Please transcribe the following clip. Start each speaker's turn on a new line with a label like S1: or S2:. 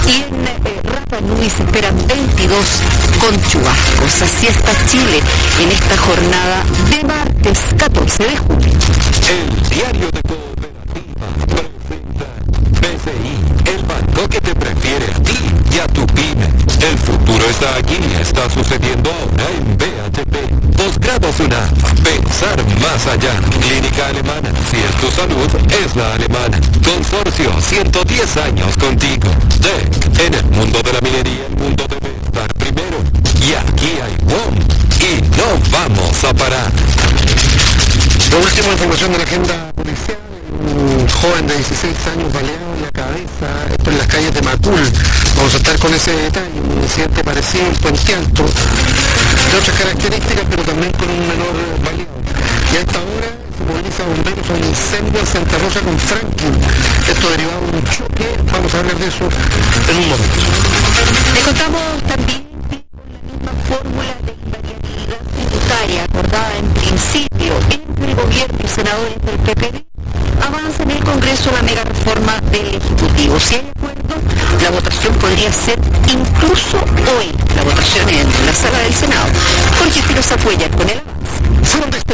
S1: Y en Rapa Nui se esperan 22 con chubascos. Así está Chile en esta jornada de martes 14 de julio.
S2: El diario de Cooperativa presenta BCI, el banco que te prefiere a ti y a tu pyme. El futuro está aquí, está sucediendo ahora en BHP. Posgrados UNAM, pensar más allá. Clínica alemana, si es tu salud, es la alemana. Consorcio, 110 años contigo. DEC, en el mundo de la minería, el mundo debe estar primero. Y aquí hay WOM, y no vamos a parar.
S3: La última información de la agenda policial: un joven de 16 años baleado en la cabeza, esto en las calles de Macul. Vamos a estar con ese detalle, un incidente parecido en Puente Alto, de otras características, pero también con un menor baleado. Y a esta hora se moviliza bomberos a un incendio en Santa Rosa con Franklin. Esto derivado de un choque, vamos a hablar de eso en un momento.
S1: Le contamos también que con la misma fórmula de invariabilidad tributaria acordada en principio entre el gobierno y senadores del PPD, avanza en el Congreso la mega reforma del Ejecutivo. Si hay acuerdo, la votación podría ser incluso hoy, la votación en la sala del Senado. Jorge Espinosa Cuellar con el avance.
S3: Fueron